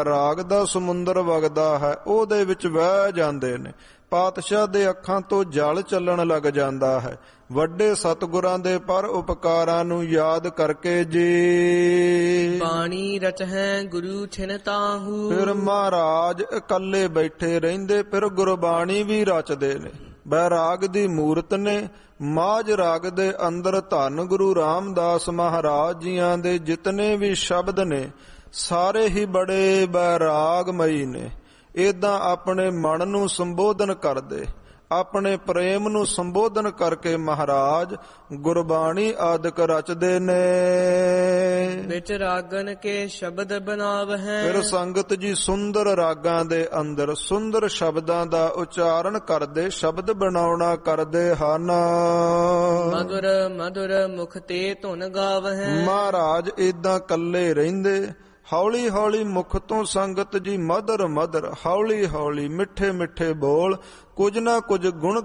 ਰਾਗ ਦਾ ਸਮੁੰਦਰ ਵਗਦਾ ਹੈ, ਉਹਦੇ ਵਿੱਚ ਵਹਿ ਜਾਂਦੇ ਨੇ। ਪਾਤਸ਼ਾਹ ਦੇ ਅੱਖਾਂ ਤੋਂ ਜਲ ਚੱਲਣ ਲੱਗ ਜਾਂਦਾ ਹੈ। ਵੱਡੇ ਸਤਿਗੁਰਾਂ ਦੇ ਪਰ ਉਪਕਾਰਾਂ ਨੂੰ ਯਾਦ ਕਰਕੇ ਜੀ ਬਾਣੀ ਰਚਹਿ ਗੁਰੂ ਛਿਨ ਤਾਹੂ। ਫਿਰ ਮਹਾਰਾਜ ਇਕੱਲੇ ਬੈਠੇ ਰਹਿੰਦੇ, ਫਿਰ ਗੁਰਬਾਣੀ ਵੀ ਰਚਦੇ ਨੇ। ਬੈਰਾਗ ਦੀ ਮੂਰਤ ਨੇ। ਮਾਝ ਰਾਗ ਦੇ ਅੰਦਰ ਧੰਨ ਗੁਰੂ ਰਾਮਦਾਸ ਮਹਾਰਾਜ ਜੀਆਂ ਦੇ ਜਿਤਨੇ ਵੀ ਸ਼ਬਦ ਨੇ ਸਾਰੇ ਹੀ ਬੜੇ ਬੈਰਾਗਮਈ ਨੇ। ਏਦਾਂ ਆਪਣੇ ਮਨ ਨੂੰ ਸੰਬੋਧਨ ਕਰਦੇ, ਆਪਣੇ ਪ੍ਰੇਮ ਨੂੰ ਸੰਬੋਧਨ ਕਰਕੇ ਮਹਾਰਾਜ ਗੁਰਬਾਣੀ ਆਦਿਕ ਰਚਦੇ ਨੇ। ਵਿੱਚ ਰਾਗਨ ਕੇ ਸ਼ਬਦ ਬਣਾਵਹਿ। ਫਿਰ ਸੰਗਤ ਜੀ ਸੁੰਦਰ ਰਾਗਾਂ ਦੇ ਅੰਦਰ ਸੁੰਦਰ ਸ਼ਬਦਾਂ ਦਾ ਉਚਾਰਨ ਕਰਦੇ, ਸ਼ਬਦ ਬਣਾਉਣਾ ਕਰਦੇ ਹਨ। ਮధుਰ ਮధుਰ ਮੁਖ ਤੇ ਧੁਨ ਗਾਵਹਿ। ਮਹਾਰਾਜ ਏਦਾਂ ਕੱਲੇ ਰਹਿੰਦੇ। ਹੌਲੀ ਹੌਲੀ ਮੁਖ ਤੋਂ ਸੰਗਤ ਜੀ ਮਧੁਰ ਮਧੁਰ ਹੌਲੀ ਹੌਲੀ ਮਿੱਠੇ ਮਿੱਠੇ ਬੋਲ ਕੁਝ ਨਾ ਕੁਝ ਗੁਣ